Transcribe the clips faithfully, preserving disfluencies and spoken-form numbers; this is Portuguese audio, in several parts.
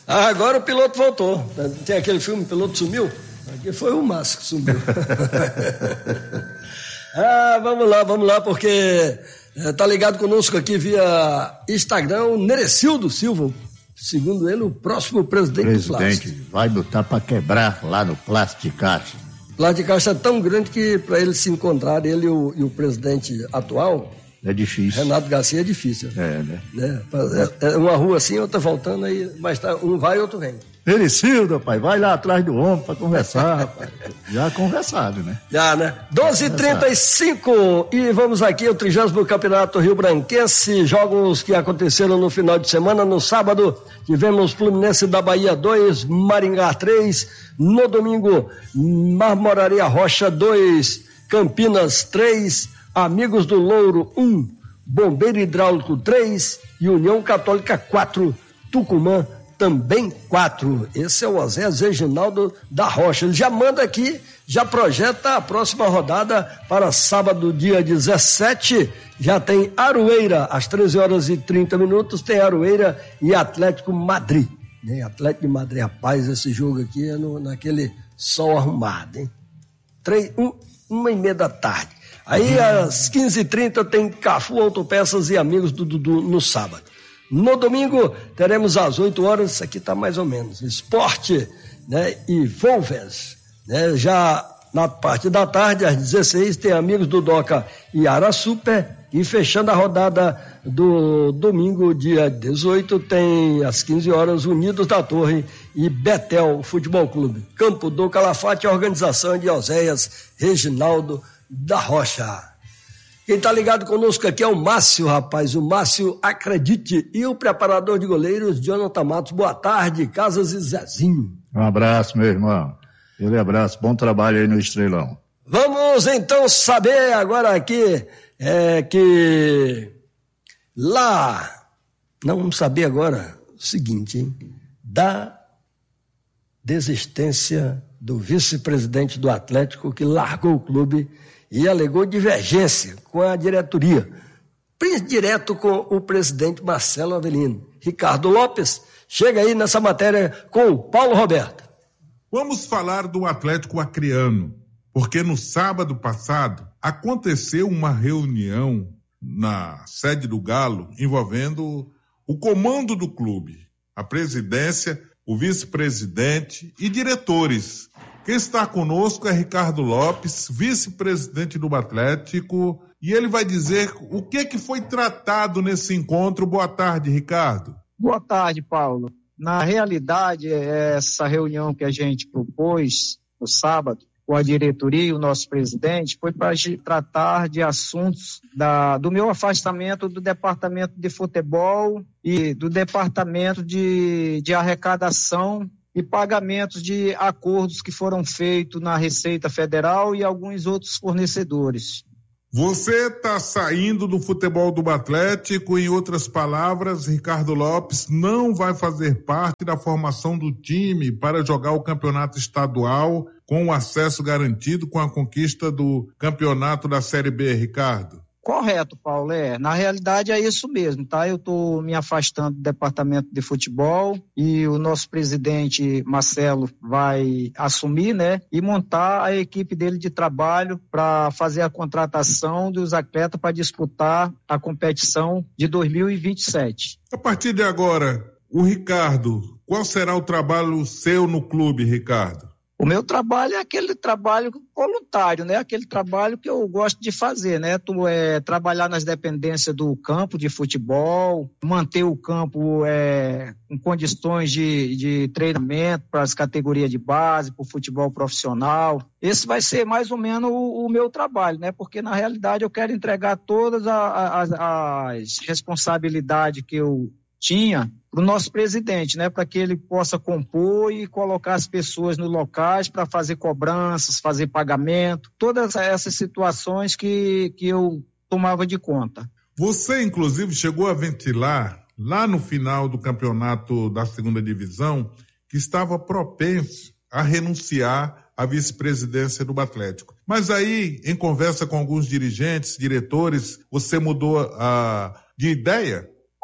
Ah, agora o piloto voltou. Tem aquele filme, o piloto sumiu? Aqui foi o Márcio que sumiu. Ah, vamos lá, vamos lá, porque é, tá ligado conosco aqui via Instagram o Nerecildo Silva, segundo ele, o próximo presidente, presidente do Plástico. Vai botar para quebrar lá no Plasticache. Plasticache é tão grande que para eles se encontrarem, ele e o, e o presidente atual, é difícil. Renato Garcia, é difícil. É, né? né? É, é uma rua assim, outra voltando aí, mas tá, um vai e outro vem. Nerecildo, rapaz, vai lá atrás do homem para conversar, rapaz. Já conversado, né? Já, né? doze e trinta e cinco e vamos aqui ao trigésimo Campeonato Rio Branquense, jogos que aconteceram no final de semana. No sábado tivemos Fluminense da Bahia dois, Maringá três, no domingo Marmoraria Rocha dois, Campinas três, Amigos do Louro um, Bombeiro Hidráulico três e União Católica quatro, Tucumã também quatro. Esse é o Osés Reginaldo da Rocha. Ele já manda aqui, já projeta a próxima rodada para sábado, dia dezessete. Já tem Aroeira, às treze horas e trinta minutos, tem Aroeira e Atlético Madrid. Né? Atlético de Madrid, rapaz, esse jogo aqui é no, naquele sol arrumado, hein? Três, um, uma e meia da tarde. Aí, às quinze e trinta, tem Cafu Autopeças e Amigos do Dudu no sábado. No domingo, teremos às oito horas, isso aqui está mais ou menos, Esporte, né, e Volves, né, já na parte da tarde, às dezesseis, tem Amigos do Doca e Ara Super, e fechando a rodada do domingo, dia dezoito, tem às quinze horas, Unidos da Torre e Betel Futebol Clube. Campo do Calafate, organização de Oséias Reginaldo da Rocha. Quem tá ligado conosco aqui é o Márcio, rapaz, o Márcio Acredite, e o preparador de goleiros, Jonathan Matos. Boa tarde, Casas e Zezinho. Um abraço, meu irmão. Aquele abraço, bom trabalho aí no Estrelão. Vamos então saber agora aqui, é, que lá, não vamos saber agora o seguinte, hein, da desistência do vice-presidente do Atlético, que largou o clube e alegou divergência com a diretoria, direto com o presidente Marcelo Avelino. Ricardo Lopes chega aí nessa matéria com o Paulo Roberto. Vamos falar do Atlético Acreano, porque no sábado passado aconteceu uma reunião na sede do Galo envolvendo o comando do clube, a presidência, o vice-presidente e diretores. Quem está conosco é Ricardo Lopes, vice-presidente do Atlético, e ele vai dizer o que, que foi tratado nesse encontro. Boa tarde, Ricardo. Boa tarde, Paulo. Na realidade, essa reunião que a gente propôs no sábado, com a diretoria e o nosso presidente, foi para tratar de assuntos da, do meu afastamento do departamento de futebol e do departamento de, de arrecadação e pagamentos de acordos que foram feitos na Receita Federal e alguns outros fornecedores. Você está saindo do futebol do Atlético, em outras palavras, Ricardo Lopes não vai fazer parte da formação do time para jogar o campeonato estadual com o acesso garantido com a conquista do campeonato da Série B, Ricardo. Correto, Paulo, é. Na realidade é isso mesmo, tá? Eu estou me afastando do departamento de futebol e o nosso presidente Marcelo vai assumir, né? E montar a equipe dele de trabalho para fazer a contratação dos atletas para disputar a competição de dois mil e vinte e sete. A partir de agora, o Ricardo, qual será o trabalho seu no clube, Ricardo? O meu trabalho é aquele trabalho voluntário, né? Aquele trabalho que eu gosto de fazer, né? Tu, é, trabalhar nas dependências do campo de futebol, manter o campo é, em condições de, de treinamento para as categorias de base, para o futebol profissional. Esse vai ser mais ou menos o, o meu trabalho, né? Porque na realidade eu quero entregar todas as, as responsabilidades que eu tinha para o nosso presidente, né, para que ele possa compor e colocar as pessoas nos locais para fazer cobranças, fazer pagamento, todas essas situações que, que eu tomava de conta. Você, inclusive, chegou a ventilar, lá no final do campeonato da segunda divisão, que estava propenso a renunciar à vice-presidência do Atlético. Mas aí, em conversa com alguns dirigentes, diretores, você mudou uh, de ideia?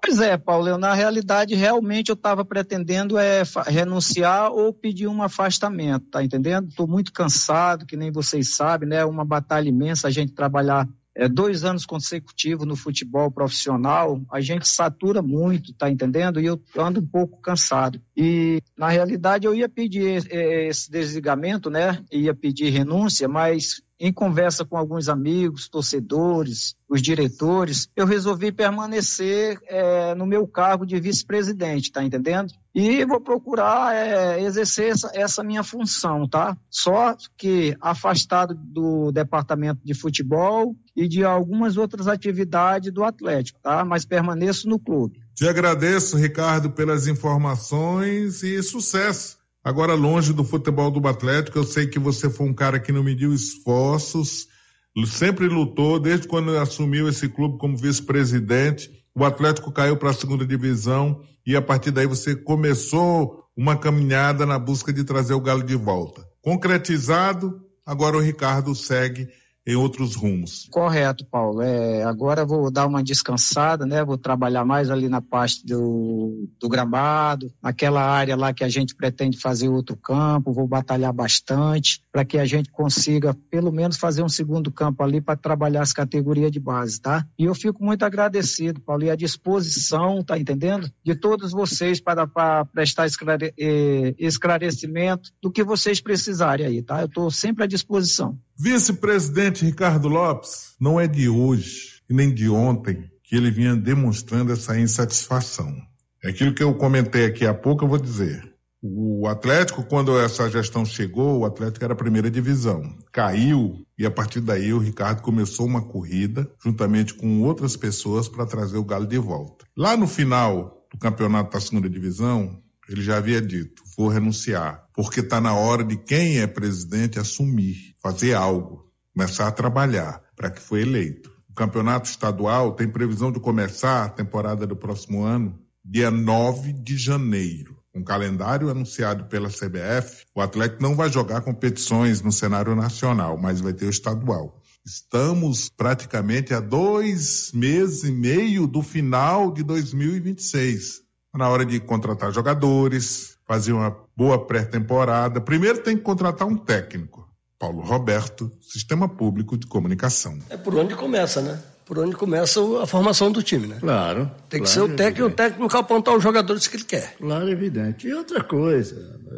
Pois é, Paulo, eu, na realidade, realmente eu estava pretendendo é, renunciar ou pedir um afastamento, tá entendendo? Estou muito cansado, que nem vocês sabem, né? Uma batalha imensa a gente trabalhar é, dois anos consecutivos no futebol profissional, a gente satura muito, tá entendendo? E eu ando um pouco cansado. E, na realidade, eu ia pedir é, esse desligamento, né? Ia pedir renúncia, mas em conversa com alguns amigos, torcedores, os diretores, eu resolvi permanecer é, no meu cargo de vice-presidente, tá entendendo? E vou procurar é, exercer essa, essa minha função, tá? Só que afastado do departamento de futebol e de algumas outras atividades do Atlético, tá? Mas permaneço no clube. Te agradeço, Ricardo, pelas informações e sucesso. Agora, longe do futebol do Atlético, eu sei que você foi um cara que não mediu esforços, sempre lutou, desde quando assumiu esse clube como vice-presidente. O Atlético caiu para a segunda divisão e a partir daí você começou uma caminhada na busca de trazer o Galo de volta. Concretizado, agora o Ricardo segue em outros rumos. Correto, Paulo. É, agora vou dar uma descansada, né? Vou trabalhar mais ali na parte do, do gramado, naquela área lá que a gente pretende fazer outro campo, vou batalhar bastante para que a gente consiga pelo menos fazer um segundo campo ali para trabalhar as categorias de base, tá? E eu fico muito agradecido, Paulo, e à disposição, tá entendendo? De todos vocês para, para prestar esclare, eh, esclarecimento do que vocês precisarem aí, tá? Eu estou sempre à disposição. Vice-presidente Ricardo Lopes, não é de hoje e nem de ontem que ele vinha demonstrando essa insatisfação. É aquilo que eu comentei aqui há pouco, eu vou dizer. O Atlético, quando essa gestão chegou, o Atlético era a primeira divisão. Caiu e a partir daí o Ricardo começou uma corrida, juntamente com outras pessoas, para trazer o Galo de volta. Lá no final do campeonato da segunda divisão, ele já havia dito, vou renunciar, porque está na hora de quem é presidente assumir, fazer algo, começar a trabalhar, para que foi eleito. O campeonato estadual tem previsão de começar a temporada do próximo ano, dia nove de janeiro. Um calendário anunciado pela C B F, o Atlético não vai jogar competições no cenário nacional, mas vai ter o estadual. Estamos praticamente a dois meses e meio do final de dois mil e vinte e seis. Na hora de contratar jogadores, fazer uma boa pré-temporada. Primeiro tem que contratar um técnico. Paulo Roberto, Sistema Público de Comunicação. É por onde começa, né? Por onde começa a formação do time, né? Claro. Tem que claro, ser o técnico, o técnico apontar os jogadores que ele quer. Claro, evidente. E outra coisa,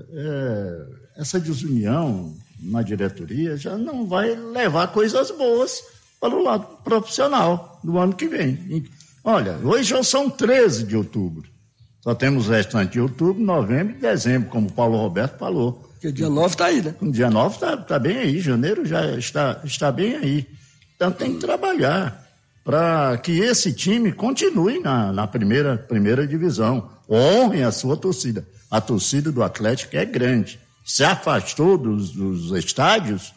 é, essa desunião na diretoria já não vai levar coisas boas para o lado profissional do ano que vem. Olha, hoje já são treze de outubro. Só temos o restante de outubro, novembro e dezembro, como o Paulo Roberto falou. Porque o dia nove está aí, né? O dia nove está tá bem aí, janeiro já está, está bem aí. Então tem que trabalhar para que esse time continue na, na primeira, primeira divisão. Honre a sua torcida. A torcida do Atlético é grande. Se afastou dos, dos estádios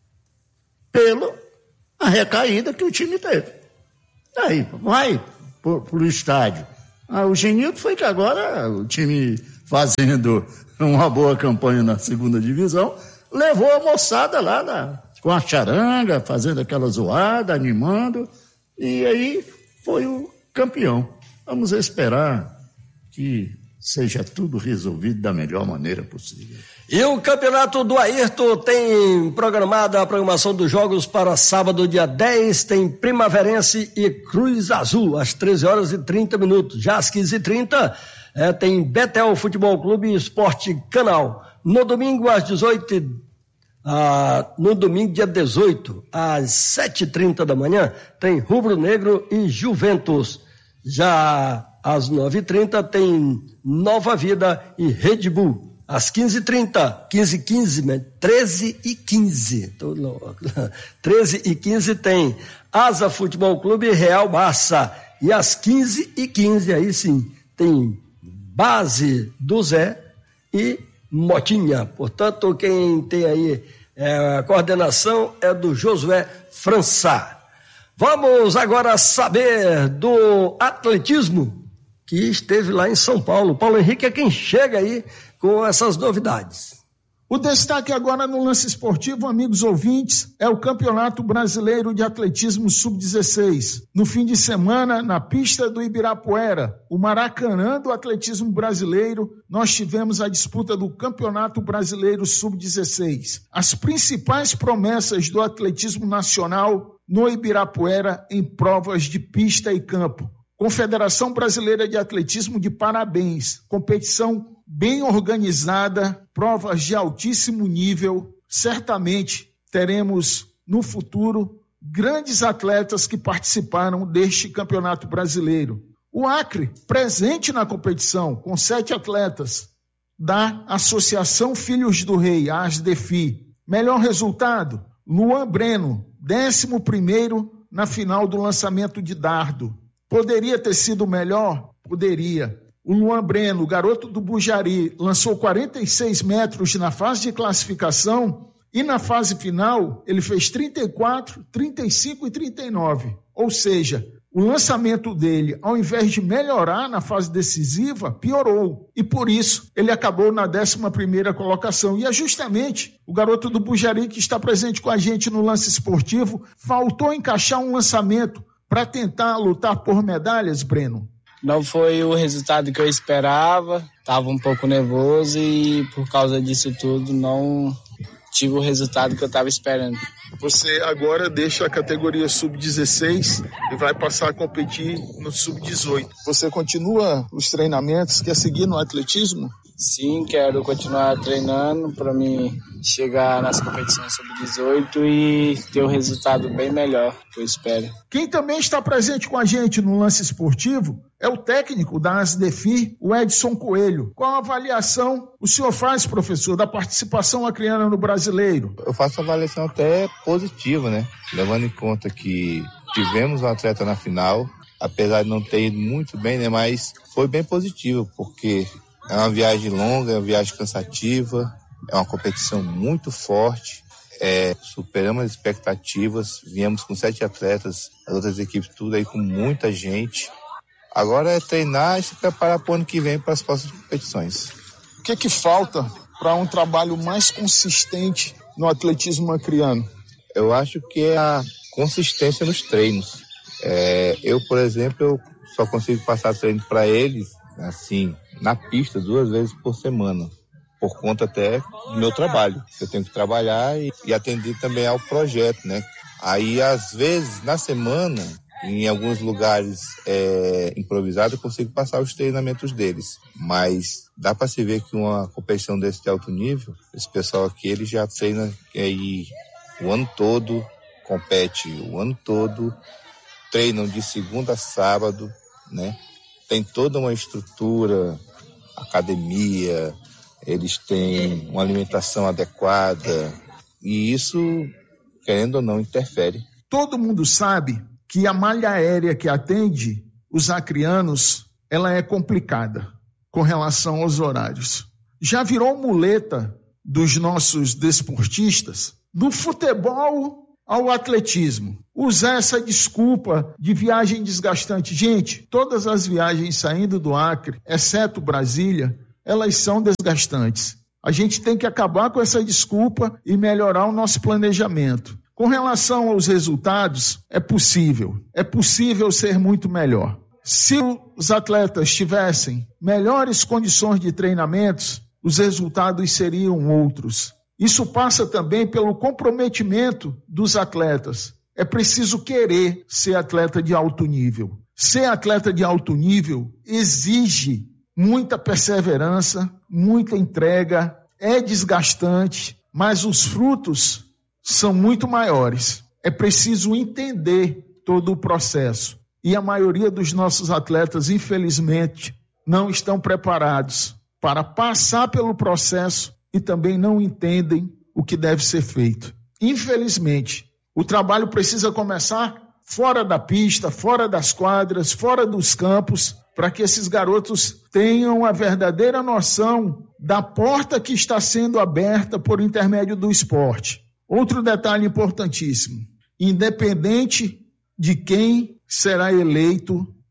pela recaída que o time teve. Aí, vai para o estádio. Ah, o Genildo foi que agora o time fazendo uma boa campanha na segunda divisão, levou a moçada lá na, com a charanga, fazendo aquela zoada, animando, e aí foi o campeão. Vamos esperar que seja tudo resolvido da melhor maneira possível. E o Campeonato do Ayrton tem programada a programação dos jogos para sábado, dia dez, tem Primaverense e Cruz Azul, às treze horas e trinta minutos. Já às quinze e trinta, é, tem Betel Futebol Clube e Esporte Canal. No domingo, às dezoito, ah, no domingo, dia dezoito, às sete e trinta da manhã, tem Rubro Negro e Juventus. Já às nove e trinta, tem Nova Vida e Red Bull. Às quinze e trinta, quinze e quinze, treze e quinze, tô louco. treze e quinze tem Asa Futebol Clube e Real Barça. E às quinze e quinze, aí sim, tem Base do Zé e Motinha. Portanto, quem tem aí é, a coordenação é do Josué França. Vamos agora saber do atletismo que esteve lá em São Paulo. Paulo Henrique é quem chega aí com essas novidades. O destaque agora no lance esportivo, amigos ouvintes, é o Campeonato Brasileiro de Atletismo sub dezesseis. No fim de semana, na pista do Ibirapuera, o Maracanã do atletismo brasileiro, nós tivemos a disputa do Campeonato Brasileiro sub dezesseis. As principais promessas do atletismo nacional no Ibirapuera em provas de pista e campo. Confederação Brasileira de Atletismo de parabéns, competição bem organizada, provas de altíssimo nível. Certamente teremos no futuro grandes atletas que participaram deste campeonato brasileiro. O Acre, presente na competição, com sete atletas da Associação Filhos do Rei, a ASDEFI. Melhor resultado, Luan Breno, décimo primeiro na final do lançamento de dardo. Poderia ter sido melhor? Poderia. O Luan Breno, garoto do Bujari, lançou quarenta e seis metros na fase de classificação e na fase final ele fez trinta e quatro, trinta e cinco e trinta e nove. Ou seja, o lançamento dele, ao invés de melhorar na fase decisiva, piorou. E por isso ele acabou na décima primeira colocação. E é justamente o garoto do Bujari que está presente com a gente no lance esportivo, faltou encaixar um lançamento para tentar lutar por medalhas, Breno? Não foi o resultado que eu esperava, estava um pouco nervoso e por causa disso tudo não tive o resultado que eu estava esperando. Você agora deixa a categoria sub dezesseis e vai passar a competir no sub dezoito. Você continua os treinamentos, quer seguir no atletismo? Sim, quero continuar treinando para mim chegar nas competições sub dezoito e ter um resultado bem melhor, que eu espero. Quem também está presente com a gente no lance esportivo é o técnico da ASDEFI, o Edson Coelho. Qual a avaliação o senhor faz, professor, da participação acreana no Brasileiro? Eu faço uma avaliação até positiva, né? Levando em conta que tivemos um atleta na final, apesar de não ter ido muito bem, né? Mas foi bem positivo, porque é uma viagem longa, é uma viagem cansativa, é uma competição muito forte, é, superamos as expectativas, viemos com sete atletas, as outras equipes tudo aí com muita gente. Agora é treinar e se preparar para o ano que vem para as próximas competições. O que é que falta para um trabalho mais consistente no atletismo acreano? Eu acho que é a consistência nos treinos. É, eu, por exemplo, eu só consigo passar treino para eles assim, na pista duas vezes por semana, por conta até do meu trabalho. Eu tenho que trabalhar e, e atender também ao projeto, né? Aí, às vezes, na semana, em alguns lugares é, improvisados, eu consigo passar os treinamentos deles. Mas dá para se ver que uma competição desse de alto nível, esse pessoal aqui, ele já treina aí o ano todo, compete o ano todo, treinam de segunda a sábado, né? Tem toda uma estrutura, academia, eles têm uma alimentação adequada e isso, querendo ou não, interfere. Todo mundo sabe que a malha aérea que atende os acreanos, ela é complicada com relação aos horários. Já virou muleta dos nossos desportistas, do futebol ao atletismo. Usar essa desculpa de viagem desgastante. Gente, todas as viagens saindo do Acre, exceto Brasília, elas são desgastantes. A gente tem que acabar com essa desculpa e melhorar o nosso planejamento. Com relação aos resultados, é possível. É possível ser muito melhor. Se os atletas tivessem melhores condições de treinamentos, os resultados seriam outros. Isso passa também pelo comprometimento dos atletas. É preciso querer ser atleta de alto nível. Ser atleta de alto nível exige muita perseverança, muita entrega, é desgastante, mas os frutos são muito maiores. É preciso entender todo o processo. E a maioria dos nossos atletas, infelizmente, não estão preparados para passar pelo processo e também não entendem o que deve ser feito. Infelizmente, o trabalho precisa começar fora da pista, fora das quadras, fora dos campos, para que esses garotos tenham a verdadeira noção da porta que está sendo aberta por intermédio do esporte. Outro detalhe importantíssimo: independente de quem será eleito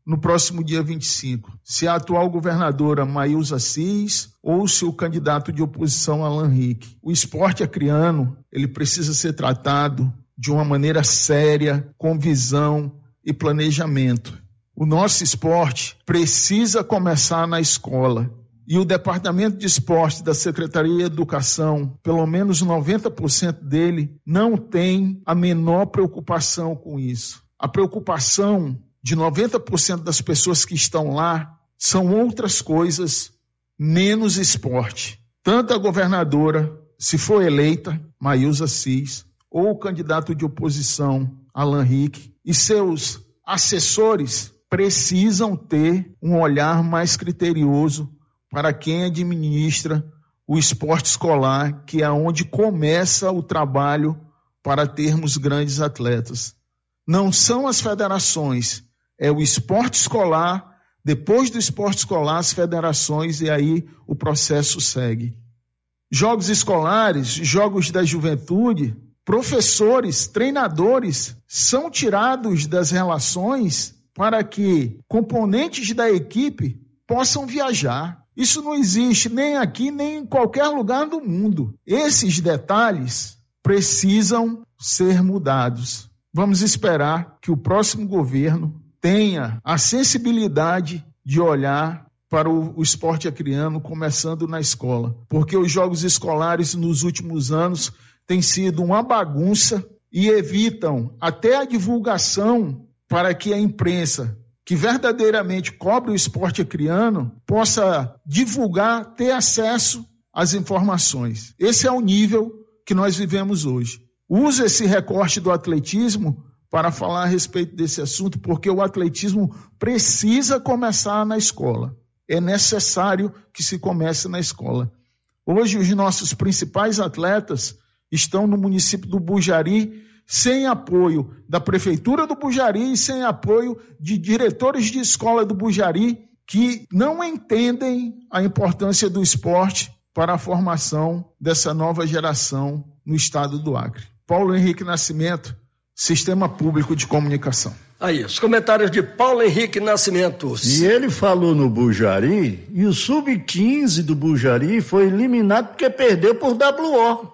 no próximo dia vinte e cinco, se a atual governadora Maílza Assis ou se o candidato de oposição Alan Rick. O esporte acreano, ele precisa ser tratado de uma maneira séria, com visão e planejamento. O nosso esporte precisa começar na escola. E o Departamento de Esporte da Secretaria de Educação, pelo menos noventa por cento dele, não tem a menor preocupação com isso. A preocupação de noventa por cento das pessoas que estão lá são outras coisas, menos esporte. Tanto a governadora, se for eleita, Maílza Assis, ou o candidato de oposição, Alan Rick, e seus assessores precisam ter um olhar mais criterioso para quem administra o esporte escolar, que é onde começa o trabalho para termos grandes atletas. Não são as federações, é o esporte escolar, depois do esporte escolar, as federações, e aí o processo segue. Jogos escolares, jogos da juventude, professores, treinadores são tirados das relações para que componentes da equipe possam viajar. Isso não existe nem aqui, nem em qualquer lugar do mundo. Esses detalhes precisam ser mudados. Vamos esperar que o próximo governo tenha a sensibilidade de olhar para o, o esporte acreano, começando na escola. Porque os jogos escolares nos últimos anos têm sido uma bagunça e evitam até a divulgação para que a imprensa, que verdadeiramente cobre o esporte acreano, possa divulgar, ter acesso às informações. Esse é o nível que nós vivemos hoje. Uso esse recorte do atletismo para falar a respeito desse assunto, porque o atletismo precisa começar na escola. É necessário que se comece na escola. Hoje, os nossos principais atletas estão no município do Bujari, sem apoio da Prefeitura do Bujari e sem apoio de diretores de escola do Bujari, que não entendem a importância do esporte para a formação dessa nova geração no estado do Acre. Paulo Henrique Nascimento, Sistema Público de Comunicação. Aí, os comentários de Paulo Henrique Nascimento. E ele falou no Bujari, e o sub quinze do Bujari foi eliminado porque perdeu por W O.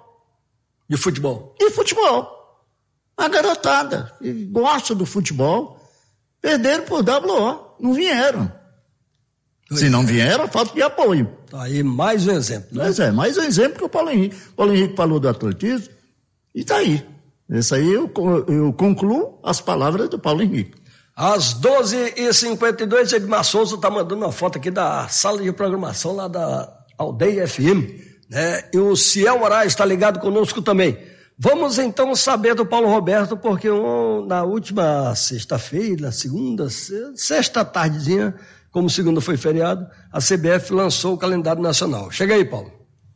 De futebol. E futebol. A garotada que gosta do futebol, perderam por W O, não vieram. Pois Se não vieram, falta de apoio. Tá aí mais um exemplo. Né? Pois é, mais um exemplo que o Paulo Henrique. O Paulo Henrique falou do atletismo, e tá aí. Esse aí eu, eu concluo as palavras do Paulo Henrique. Às doze e cinquenta e dois, Edmar Souza está mandando uma foto aqui da sala de programação lá da Aldeia F M, né? E o Ciel Moraes está ligado conosco também. Vamos então saber do Paulo Roberto, porque um, na última sexta-feira, segunda, sexta tardezinha, como segunda foi feriado, a C B F lançou o calendário nacional. Chega aí, Paulo.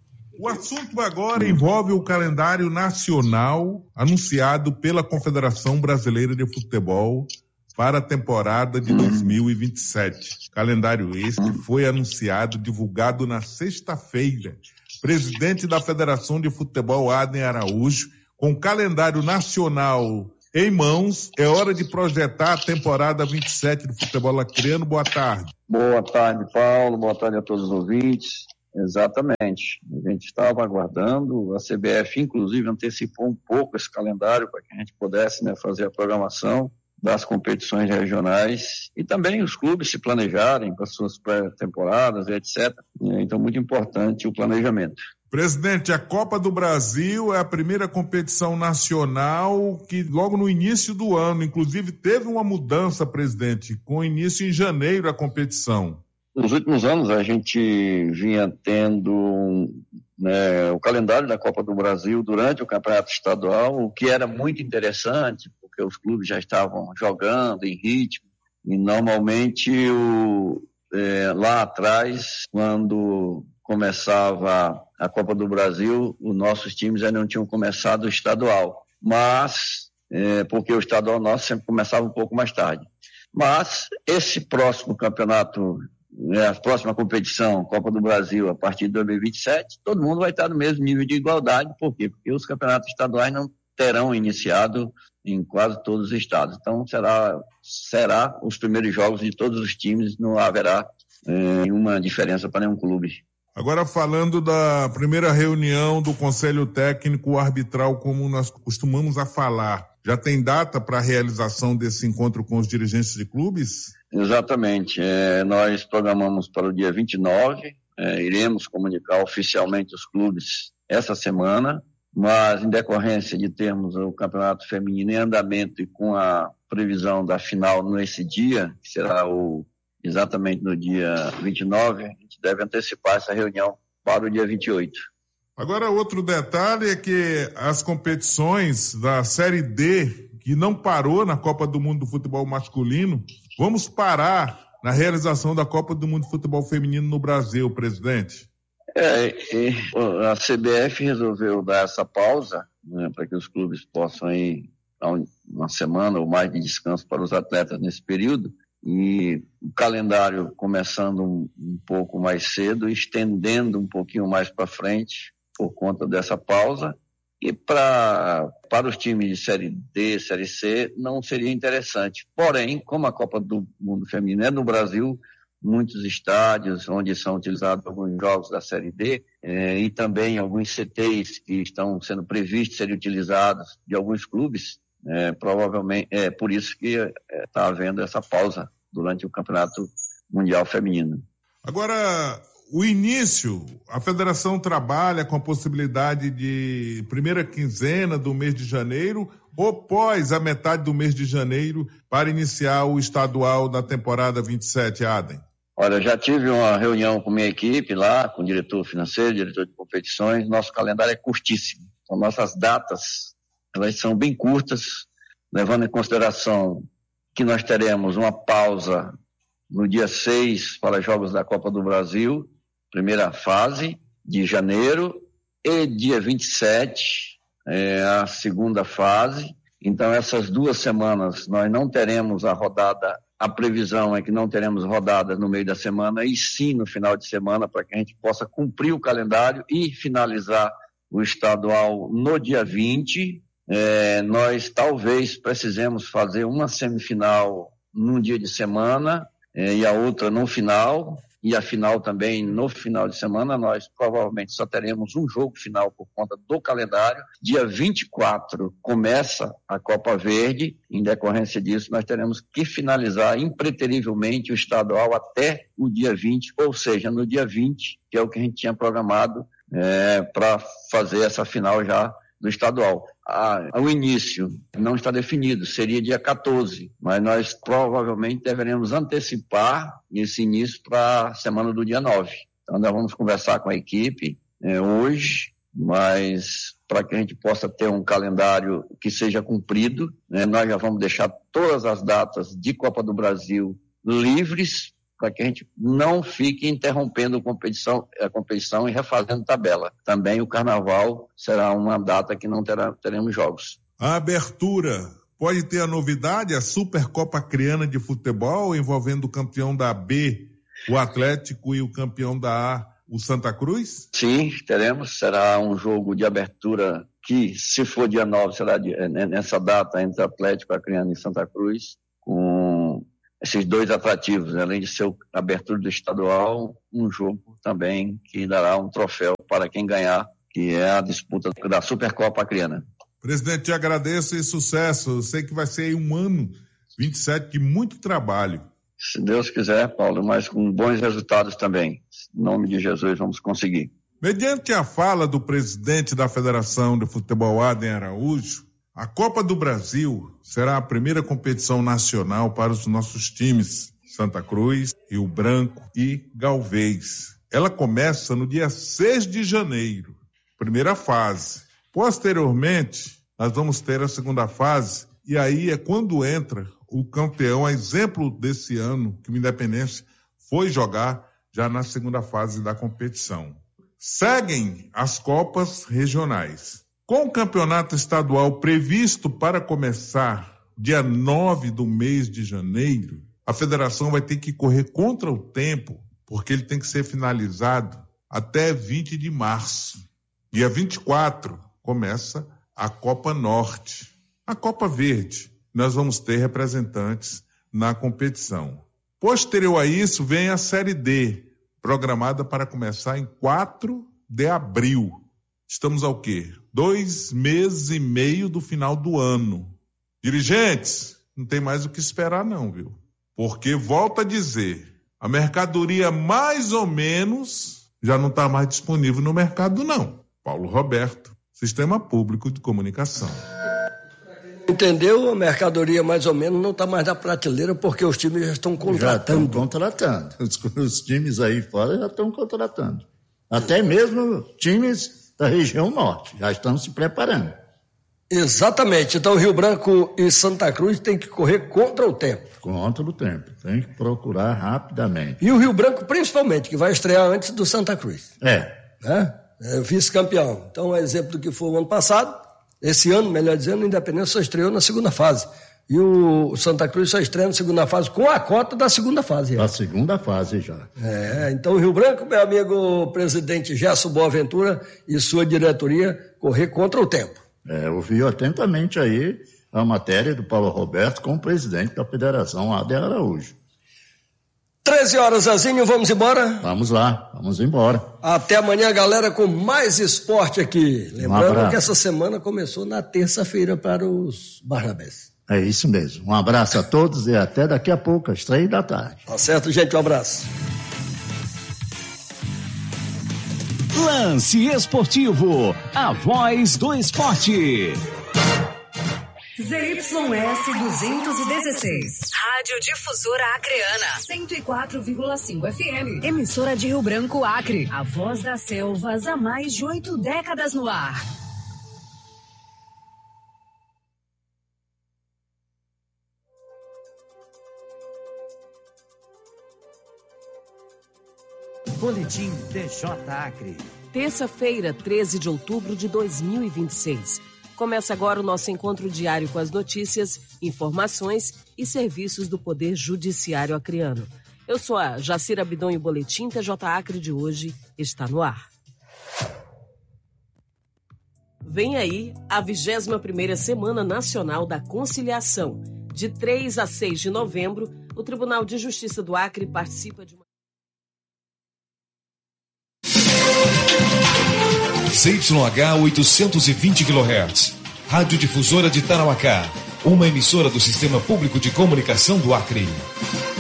O assunto agora envolve o calendário nacional anunciado pela Confederação Brasileira de Futebol para a temporada de dois mil e vinte e sete. Calendário esse que foi anunciado, divulgado na sexta-feira. Presidente da Federação de Futebol, Adem Araújo, com o calendário nacional em mãos, é hora de projetar a temporada vinte e sete do futebol acreano. Boa tarde. Boa tarde, Paulo. Boa tarde a todos os ouvintes. Exatamente. A gente estava aguardando, a C B F, inclusive, antecipou um pouco esse calendário para que a gente pudesse, né, fazer a programação das competições regionais e também os clubes se planejarem para suas pré-temporadas, etcétera. Então, muito importante o planejamento. Presidente, a Copa do Brasil é a primeira competição nacional que logo no início do ano, inclusive teve uma mudança, presidente, com início em janeiro a competição. Nos últimos anos a gente vinha tendo, né, o calendário da Copa do Brasil durante o Campeonato Estadual, o que era muito interessante, porque os clubes já estavam jogando em ritmo, e normalmente o, é, lá atrás, quando começava a Copa do Brasil, os nossos times ainda não tinham começado o estadual, mas, é, porque o estadual nosso sempre começava um pouco mais tarde. Mas esse próximo campeonato, a próxima competição, Copa do Brasil, a partir de dois mil e vinte e sete, todo mundo vai estar no mesmo nível de igualdade. Por quê? Porque os campeonatos estaduais não, terão iniciado em quase todos os estados. Então, será, será os primeiros jogos de todos os times, não haverá é, uma diferença para nenhum clube. Agora, falando da primeira reunião do Conselho Técnico Arbitral, como nós costumamos a falar, já tem data para a realização desse encontro com os dirigentes de clubes? Exatamente. É, nós programamos para o dia vinte e nove, é, iremos comunicar oficialmente os clubes essa semana, mas em decorrência de termos o campeonato feminino em andamento e com a previsão da final nesse dia, que será o, exatamente no dia vinte e nove, a gente deve antecipar essa reunião para o dia vinte e oito. Agora, outro detalhe é que as competições da Série D, que não parou na Copa do Mundo do Futebol Masculino, vamos parar na realização da Copa do Mundo do Futebol Feminino no Brasil, presidente. É, a C B F resolveu dar essa pausa, né, para que os clubes possam ir dar uma semana ou mais de descanso para os atletas nesse período, e o calendário começando um, um pouco mais cedo, estendendo um pouquinho mais para frente por conta dessa pausa, e pra, para os times de Série D, Série C, não seria interessante. Porém, como a Copa do Mundo Feminino é no Brasil, muitos estádios onde são utilizados alguns jogos da Série D eh, e também alguns C Tês que estão sendo previstos serem utilizados de alguns clubes, eh, provavelmente é por isso que está eh, havendo essa pausa durante o Campeonato Mundial Feminino. Agora, o início, a federação trabalha com a possibilidade de primeira quinzena do mês de janeiro ou pós a metade do mês de janeiro para iniciar o estadual da temporada vinte e sete, Adem? Olha, eu já tive uma reunião com minha equipe lá, com o diretor financeiro, diretor de competições. Nosso calendário é curtíssimo. Então, nossas datas, elas são bem curtas, levando em consideração que nós teremos uma pausa no dia seis para jogos da Copa do Brasil, primeira fase de janeiro, e dia vinte e sete, é, a segunda fase. Então, essas duas semanas nós não teremos a rodada. A previsão é que não teremos rodada no meio da semana, e sim no final de semana, para que a gente possa cumprir o calendário e finalizar o estadual no dia vinte. É, nós talvez precisemos fazer uma semifinal num dia de semana é, e a outra no final, e a final também no final de semana. Nós provavelmente só teremos um jogo final por conta do calendário. Dia vinte e quatro começa a Copa Verde. Em decorrência disso, nós teremos que finalizar impreterivelmente o estadual até o dia vinte, ou seja, no dia vinte, que é o que a gente tinha programado é, para fazer essa final já do estadual. Ah, o início não está definido, seria dia quatorze, mas nós provavelmente deveremos antecipar esse início para a semana do dia nove. Então nós vamos conversar com a equipe é, hoje, mas para que a gente possa ter um calendário que seja cumprido, né, nós já vamos deixar todas as datas de Copa do Brasil livres, para que a gente não fique interrompendo a competição, a competição e refazendo tabela. Também o Carnaval será uma data que não terá, teremos jogos. A abertura pode ter a novidade, a Supercopa Acreana de Futebol, envolvendo o campeão da B, o Atlético, e o campeão da A, o Santa Cruz? Sim, teremos. Será um jogo de abertura que, se for dia nove, será de, nessa data entre Atlético Acreano e Santa Cruz, com esses dois atrativos, além de ser a abertura do estadual, um jogo também que dará um troféu para quem ganhar, que é a disputa da Supercopa Acreana. Presidente, te agradeço e sucesso. Eu sei que vai ser um ano vinte e sete de muito trabalho. Se Deus quiser, Paulo, mas com bons resultados também. Em nome de Jesus, vamos conseguir. Mediante a fala do presidente da Federação de Futebol, Adem Araújo, a Copa do Brasil será a primeira competição nacional para os nossos times, Santa Cruz, Rio Branco e Galvez. Ela começa no dia seis de janeiro, primeira fase. Posteriormente, nós vamos ter a segunda fase, e aí é quando entra o campeão, a exemplo desse ano, que o Independência foi jogar já na segunda fase da competição. Seguem as Copas regionais. Com o campeonato estadual previsto para começar dia nove do mês de janeiro, a federação vai ter que correr contra o tempo, porque ele tem que ser finalizado até vinte de março. Dia vinte e quatro começa a Copa Norte, a Copa Verde. Nós vamos ter representantes na competição. Posterior a isso, vem a Série D, programada para começar em quatro de abril. Estamos ao quê? Dois meses e meio do final do ano. Dirigentes, não tem mais o que esperar não, viu? Porque, volto a dizer, a mercadoria mais ou menos já não está mais disponível no mercado não. Paulo Roberto, Sistema Público de Comunicação. Entendeu? A mercadoria mais ou menos não está mais na prateleira porque os times já estão contratando. Já estão contratando. Os, os times aí fora já estão contratando. Até mesmo times da região norte já estão se preparando. Exatamente. Então Rio Branco e Santa Cruz tem que correr contra o tempo. Contra o tempo. Tem que procurar rapidamente. E o Rio Branco principalmente, que vai estrear antes do Santa Cruz. É. Né? É vice-campeão. Então é exemplo do que foi o ano passado. Esse ano, melhor dizendo, o Independência só estreou na segunda fase. E o Santa Cruz só estreia na segunda fase com a cota da segunda fase. Da segunda fase já. É, então o Rio Branco, meu amigo presidente Gerson Boaventura e sua diretoria, correr contra o tempo. É, ouviu atentamente aí a matéria do Paulo Roberto com o presidente da Federação, Ader Araújo. treze horas, Zezinho, vamos embora? Vamos lá, vamos embora. Até amanhã, galera, com mais esporte aqui. Lembrando um que essa semana começou na terça-feira para os Barnabés. É isso mesmo. Um abraço a todos e até daqui a pouco, às três da tarde. Tá certo, gente, um abraço. Lance Esportivo, a voz do esporte. Z Y S duzentos e dezesseis. Rádio Difusora Acreana. cento e quatro vírgula cinco F M. Emissora de Rio Branco, Acre. A voz das selvas há mais de oito décadas no ar. Boletim D J Acre. Terça-feira, treze de outubro de dois mil e vinte e seis. Começa agora o nosso encontro diário com as notícias, informações e serviços do Poder Judiciário acreano. Eu sou a Jacira Abidon e o Boletim T J Acre de hoje está no ar. Vem aí a vigésima primeira Semana Nacional da Conciliação. De três a seis de novembro, o Tribunal de Justiça do Acre participa de uma... Z Y H oitocentos e vinte quilohertz, Rádio Difusora de Tarauacá, uma emissora do Sistema Público de Comunicação do Acre.